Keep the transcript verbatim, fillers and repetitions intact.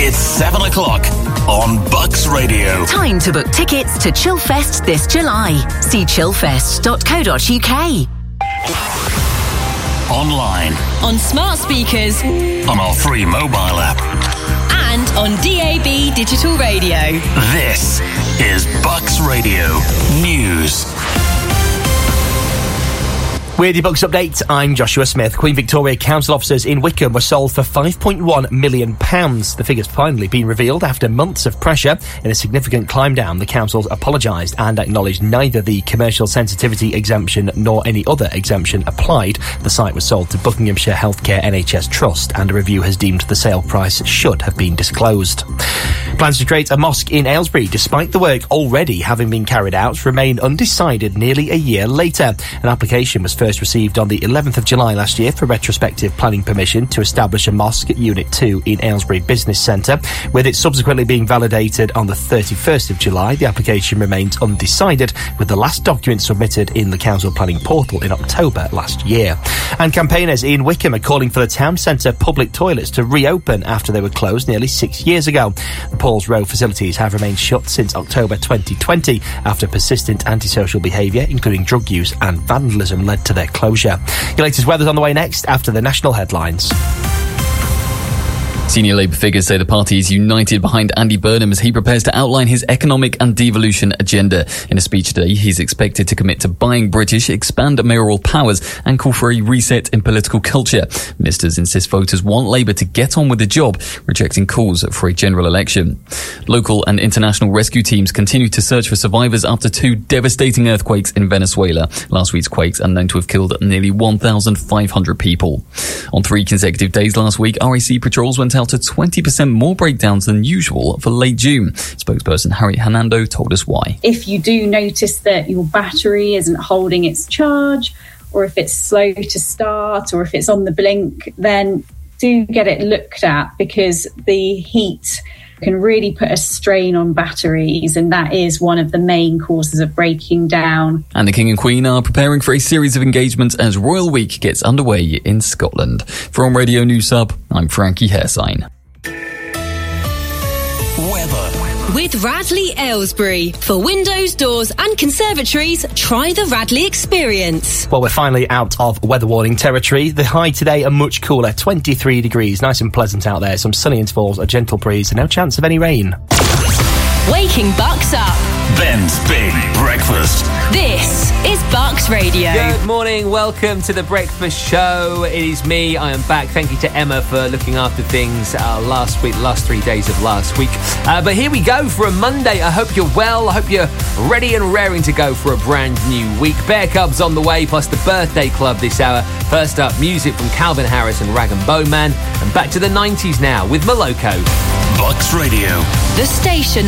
It's seven o'clock on Bucks Radio. Time to book tickets to Chillfest this July. See chillfest dot co dot uk. Online. On smart speakers. On our free mobile app. And on D A B digital radio. This is Bucks Radio News. With your Bucks update, I'm Joshua Smith. Queen Victoria Council offices in Wickham were sold for five point one million pounds. The figure's finally been revealed after months of pressure. In a significant climb down, the councils apologised and acknowledged neither the commercial sensitivity exemption nor any other exemption applied. The site was sold to Buckinghamshire Healthcare N H S Trust, and a review has deemed the sale price should have been disclosed. Plans to create a mosque in Aylesbury, despite the work already having been carried out, remain undecided nearly a year later. An application was first received on the eleventh of July last year for retrospective planning permission to establish a mosque at Unit two in Aylesbury Business Centre. With it subsequently being validated on the thirty-first of July, the application remains undecided, with the last document submitted in the council planning portal in October last year. And campaigners in Wickham are calling for the town centre public toilets to reopen after they were closed nearly six years ago. The Paul's Row facilities have remained shut since October twenty twenty after persistent antisocial behaviour, including drug use and vandalism, led to their closure. Your latest weather's on the way next after the national headlines. Senior Labour figures say the party is united behind Andy Burnham as he prepares to outline his economic and devolution agenda. In a speech today, he's expected to commit to buying British, expand mayoral powers and call for a reset in political culture. Ministers insist voters want Labour to get on with the job, rejecting calls for a general election. Local and international rescue teams continue to search for survivors after two devastating earthquakes in Venezuela. Last week's quakes are known to have killed nearly one thousand five hundred people. On three consecutive days last week, R A C patrols went out to twenty percent more breakdowns than usual for late June. Spokesperson Harry Hernando told us why. If you do notice that your battery isn't holding its charge, or if it's slow to start, or if it's on the blink, then do get it looked at, because the heat can really put a strain on batteries, and that is one of the main causes of breaking down. And the King and Queen are preparing for a series of engagements as Royal Week gets underway in Scotland. From Radio News Hub, I'm Frankie Hairsign. Weather. With Radley Aylesbury. For windows, doors and conservatories, try the Radley experience. Well, we're finally out of weather warning territory. The high today are much cooler, twenty-three degrees. Nice and pleasant out there. Some sunny intervals, a gentle breeze and no chance of any rain. Waking Bucks up. Ben's Big Breakfast. This is Bucks Radio. Good morning, welcome to the Breakfast Show. It is me, I am back. Thank you to Emma for looking after things uh, last week, last three days of last week. Uh, but here we go for a Monday. I hope you're well. I hope you're ready and raring to go for a brand new week. Bear Cubs on the way, plus the Birthday Club this hour. First up, music from Calvin Harris and Rag and Bone Man. And back to the nineties now with Moloko. Bucks Radio. The station